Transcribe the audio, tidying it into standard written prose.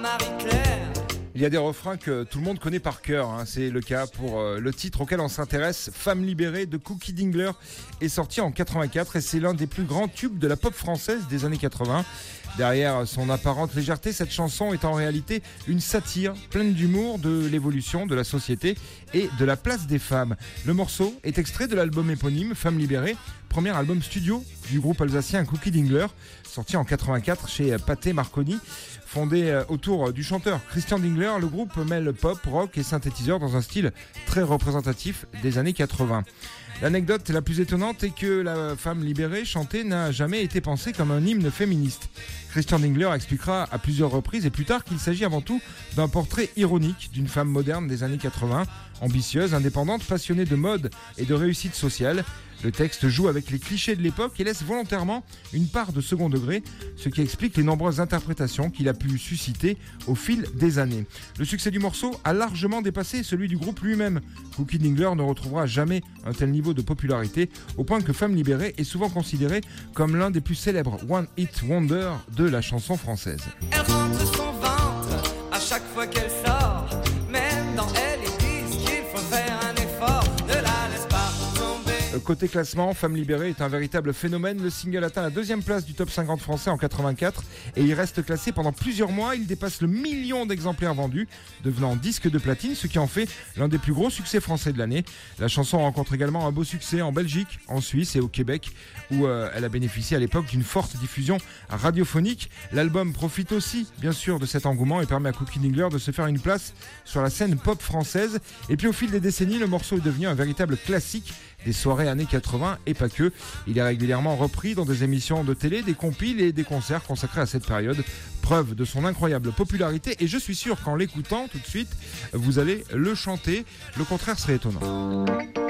Marie-Claire. Il y a des refrains que tout le monde connaît par cœur, hein. C'est le cas pour le titre auquel on s'intéresse, Femme libérée de Cookie Dingler, est sorti en 84 et c'est l'un des plus grands tubes de la pop française des années 80. Derrière son apparente légèreté, cette chanson est en réalité une satire pleine d'humour de l'évolution de la société et de la place des femmes. Le morceau est extrait de l'album éponyme Femme libérée, premier album studio du groupe alsacien Cookie Dingler, sorti en 84 chez Pathé Marconi. Fondé autour du chanteur Christian Dingler, le groupe mêle pop, rock et synthétiseur dans un style très représentatif des années 80. L'anecdote la plus étonnante est que la femme libérée chantée n'a jamais été pensée comme un hymne féministe. Christian Dingler expliquera à plusieurs reprises et plus tard qu'il s'agit avant tout d'un portrait ironique d'une femme moderne des années 80, ambitieuse, indépendante, passionnée de mode et de réussite sociale. Le texte joue avec les clichés de l'époque et laisse volontairement une part de second degré, ce qui explique les nombreuses interprétations qu'il a pu susciter au fil des années. Le succès du morceau a largement dépassé celui du groupe lui-même. Cookie Dingler ne retrouvera jamais un tel niveau de popularité, au point que Femme libérée est souvent considérée comme l'un des plus célèbres One Hit Wonder de la chanson française. Elle rentre son ventre à chaque fois qu'elle sort. Même dans elle, ils disent qu'il faut faire un effort. Ne la laisse pas tomber. Côté classement, Femme libérée est un véritable phénomène. Le single atteint la 2e place du top 50 français en 84 et il reste classé pendant plusieurs mois. Il dépasse le 1 million d'exemplaires vendus, devenant disque de platine, ce qui en fait l'un des plus gros succès français de l'année. La chanson rencontre également un beau succès en Belgique, en Suisse et au Québec, où elle a bénéficié à l'époque d'une forte diffusion radiophonique. L'album profite aussi, bien sûr, de cet engouement et permet à Cookie Dingler de se faire une place sur la scène pop française. Et puis au fil des décennies, le morceau est devenu un véritable classique des soirées années 80 et pas que. Il est régulièrement repris dans des émissions de télé, des compiles et des concerts consacrés à cette période. Preuve de son incroyable popularité et je suis sûr qu'en l'écoutant tout de suite, vous allez le chanter. Le contraire serait étonnant.